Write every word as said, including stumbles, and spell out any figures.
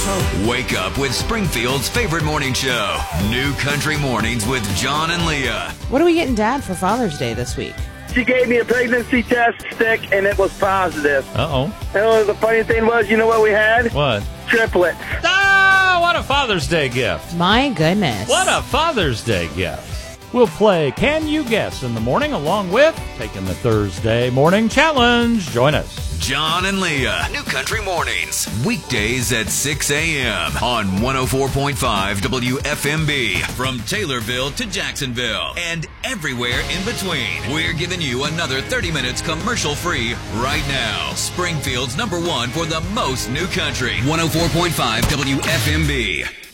Wake up with Springfield's favorite morning show, New Country Mornings with John and Leah. What are we getting Dad for Father's Day this week? She gave me a pregnancy test stick, and it was positive. Uh-oh. And the funny thing was, you know what we had? What? Triplets. Ah, what a Father's Day gift. My goodness. What a Father's Day gift. We'll play Can You Guess in the morning along with taking the Thursday Morning Challenge. Join us. John and Leah, New Country Mornings, weekdays at six a.m. on one oh four point five W F M B. From Taylorville to Jacksonville and everywhere in between. We're giving you another thirty minutes commercial-free right now. Springfield's number one for the most new country, one oh four point five W F M B.